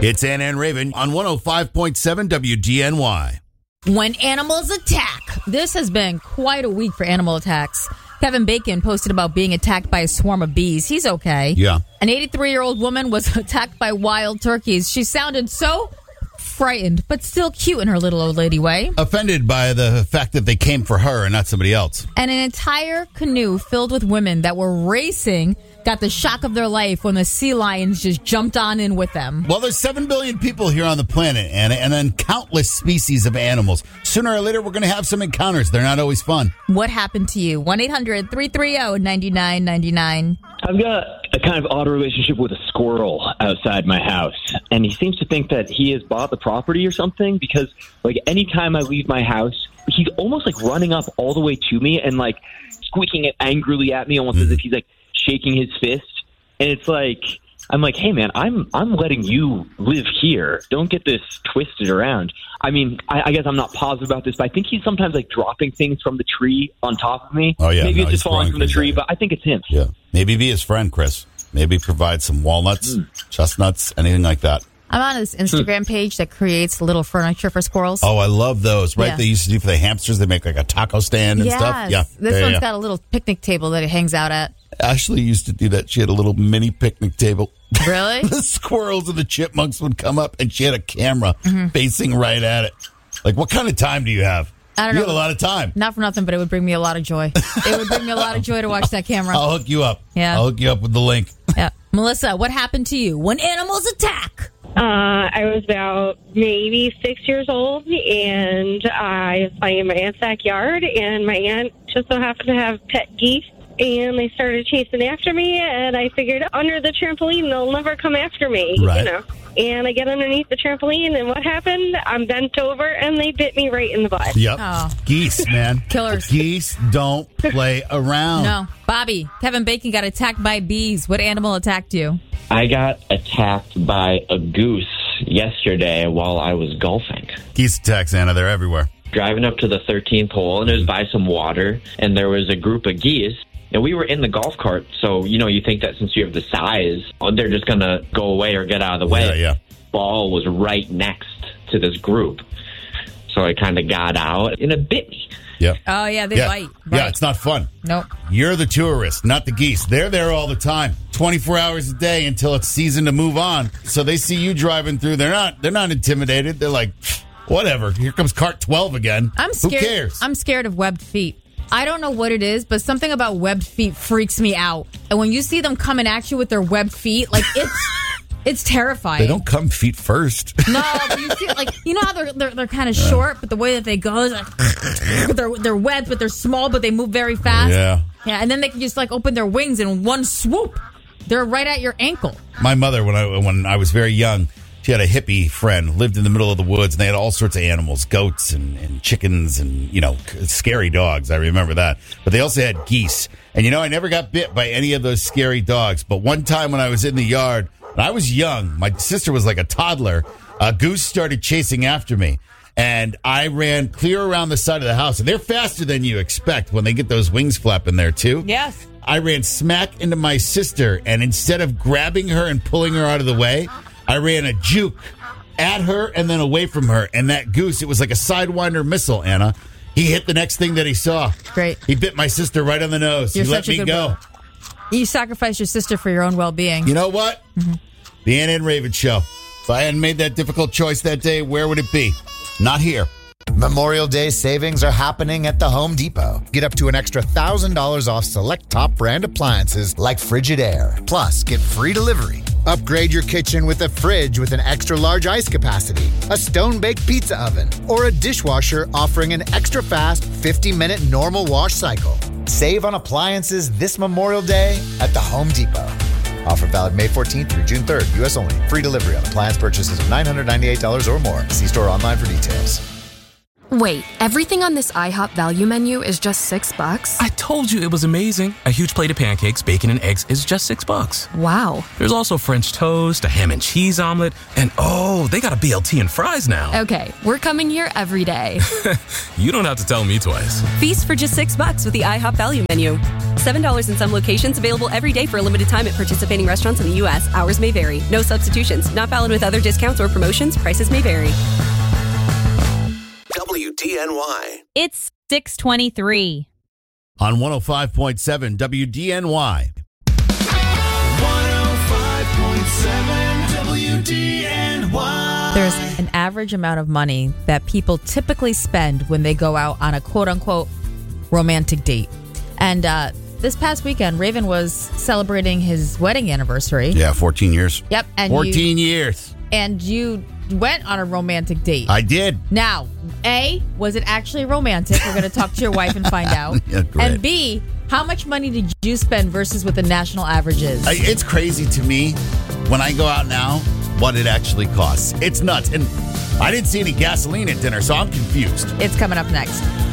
It's Ann and Raven on 105.7 WGNY. When animals attack. This has been quite a week for animal attacks. Kevin Bacon posted about being attacked by a swarm of bees. He's okay. Yeah. An 83-year-old woman was attacked by wild turkeys. She sounded so frightened, but still cute in her little old lady way. Offended by the fact that they came for her and not somebody else. And an entire canoe filled with women that were racing got the shock of their life when the sea lions just jumped on in with them. Well, there's 7 billion people here on the planet, Anna, and then countless species of animals. Sooner or later, we're going to have some encounters. They're not always fun. What happened to you? 1-800-330-9999. I've got a kind of odd relationship with a squirrel outside my house, and he seems to think that he has bought the property or something because, like, anytime I leave my house, he's almost, like, running up all the way to me and, like, squeaking it angrily at me almost as if he's, like, shaking his fist. And it's like, I'm like, hey, man, I'm letting you live here. Don't get this twisted around. I mean, I guess I'm not positive about this, but I think he's sometimes, like, dropping things from the tree on top of me. Oh, yeah. Maybe it's just falling from the tree, but I think it's him. Yeah. Maybe be his friend, Chris. Maybe provide some walnuts, chestnuts, anything like that. I'm on this Instagram page that creates little furniture for squirrels. Oh, I love those. Right? Yeah. They used to do for the hamsters. They make like a taco stand and stuff. Yeah. This one's got a little picnic table that it hangs out at. Ashley used to do that. She had a little mini picnic table. Really? The squirrels and the chipmunks would come up, and she had a camera facing right at it. Like, what kind of time do you have? I don't know. You had a lot of time. Not for nothing, but it would bring me a lot of joy. It would bring me a lot of joy to watch that camera. I'll hook you up. Yeah. I'll hook you up with the link. Yeah. Melissa, what happened to you when animals attack? I was about maybe 6 years old, and I was playing in my aunt's backyard, and my aunt just so happened to have pet geese, and they started chasing after me, and I figured under the trampoline they'll never come after me, Right. you know. And I get underneath the trampoline, and what happened? I'm bent over, and they bit me right in the butt. Yep. Oh. Geese, man. Killers. Geese don't play around. No. Bobby, Kevin Bacon got attacked by bees. What animal attacked you? I got attacked by a goose yesterday while I was golfing. Geese attacks, Anna. They're everywhere. Driving up to the 13th hole, and it was by some water, and there was a group of geese. And we were in the golf cart, so, you know, you think that since you have the size, they're just going to go away or get out of the way. Yeah. Ball was right next to this group. So I kind of got out, and it bit me. Yep. Oh, yeah, they Yeah. bite. Yeah, Right. it's not fun. Nope. You're the tourist, not the geese. They're there all the time, 24 hours a day until it's season to move on. So they see you driving through. They're not intimidated. They're like, whatever. Here comes cart 12 again. I'm scared. Who cares? I'm scared of webbed feet. I don't know what it is, but something about webbed feet freaks me out. And when you see them coming at you with their webbed feet, like it's terrifying. They don't come feet first. No, but you see, like, you know how they're kind of short, but the way that they go is like they're webbed, but they're small, but they move very fast. Yeah. And then they can just like open their wings in one swoop. They're right at your ankle. My mother, when I was very young, she had a hippie friend, lived in the middle of the woods, and they had all sorts of animals, goats and chickens and, you know, scary dogs. I remember that. But they also had geese. And, you know, I never got bit by any of those scary dogs. But one time when I was in the yard, and I was young, my sister was like a toddler, a goose started chasing after me. And I ran clear around the side of the house. And they're faster than you expect when they get those wings flapping there, too. Yes. I ran smack into my sister, and instead of grabbing her and pulling her out of the way, I ran a juke at her and then away from her. And that goose, it was like a Sidewinder missile, Anna. He hit the next thing that he saw. Great. He bit my sister right on the nose. You're He let such a me good go. brother. You sacrificed your sister for your own well-being. You know what? The Ann and Raven Show. If I hadn't made that difficult choice that day, where would it be? Not here. Memorial Day savings are happening at the Home Depot. Get up to an extra $1,000 off select top brand appliances like Frigidaire. Plus, get free delivery. Upgrade your kitchen with a fridge with an extra large ice capacity, a stone-baked pizza oven, or a dishwasher offering an extra fast 50-minute normal wash cycle. Save on appliances this Memorial Day at the Home Depot. Offer valid May 14th through June 3rd. U.S. only. Free delivery on appliance purchases of $998 or more. See store online for details. Wait, everything on this IHOP value menu is just $6? I told you it was amazing. A huge plate of pancakes, bacon, and eggs is just $6. Wow. There's also French toast, a ham and cheese omelet, and oh, they got a BLT and fries now. Okay, we're coming here every day. You don't have to tell me twice. Feast for just $6 with the IHOP value menu. $7 in some locations, available every day for a limited time at participating restaurants in the U.S. Hours may vary. No substitutions. Not valid with other discounts or promotions. Prices may vary. WDNY. It's 6:23. On 105.7 WDNY. 105.7 WDNY. There's an average amount of money that people typically spend when they go out on a quote-unquote romantic date. And this past weekend, Raven was celebrating his wedding anniversary. Yeah, 14 years. Yep. And 14 years. And you went on a romantic date. I did. Now, A, was it actually romantic? We're going to talk to your wife and find out. Yeah, great. And B, how much money did you spend versus what the national average is? It's crazy to me when I go out now what it actually costs. It's nuts. And I didn't see any gasoline at dinner, so I'm confused. It's coming up next.